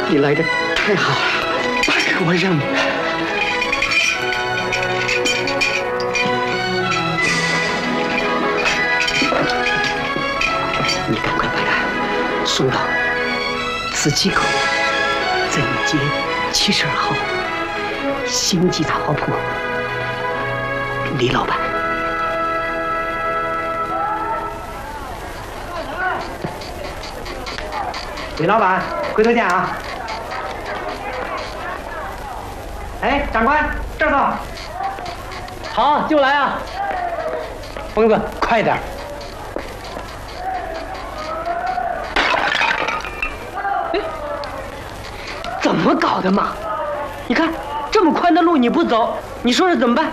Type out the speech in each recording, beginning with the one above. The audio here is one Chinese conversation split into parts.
你来的太好了，大哥，我认了。你赶快把他送到磁器口，在一街72号星际杂货铺，李老板。 李老板，回头见啊！哎，长官，这儿到。好，就来啊！疯子，快点！哎，怎么搞的嘛？你看这么宽的路你不走，你说说怎么办？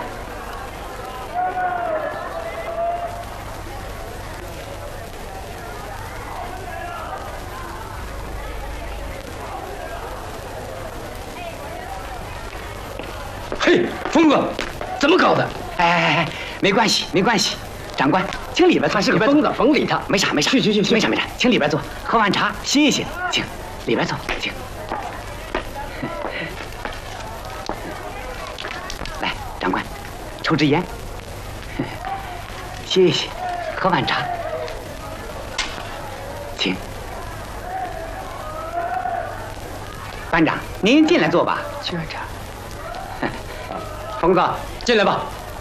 嘿，疯子，怎么搞的？ 哎，没关系，没关系，长官，请里边坐。 他是个疯子，甭理他。 没啥，没啥。 去， 没啥，请里边坐，喝碗茶，歇一歇，请里边坐，请。来，长官，抽支烟，歇一歇，喝碗茶，请。班长，您进来坐吧。去这。 疯子，进来吧。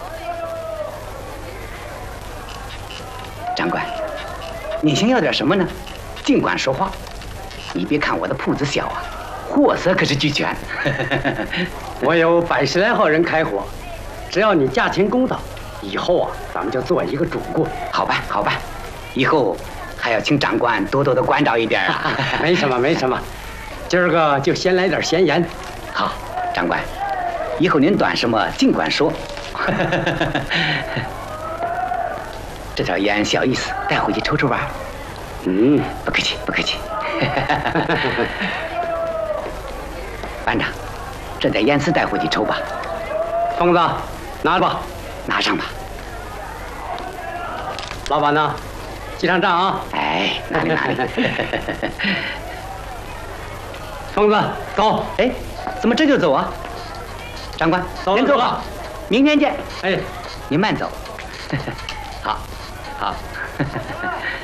长官，你想要点什么呢？尽管说话。你别看我的铺子小啊，货色可是俱全。 我有110来号人开火，只要你价钱公道，以后啊，咱们就做一个主顾。 好办，好办，以后还要请长官多多的关照一点啊。 没什么，没什么。今儿个就先来点闲言。 好，长官。 以后您短什么尽管说。这条烟小意思，带回去抽抽玩。 嗯， 不客气，不客气。班长，这点烟丝带回去抽吧。 疯子，拿着吧， 拿上吧。 老板呢？记上账啊。 哎，哪里哪里。 疯子，走。 哎，怎么这就走啊？ 长官， 先走了， 明天见。 哎， 您慢走。好，好。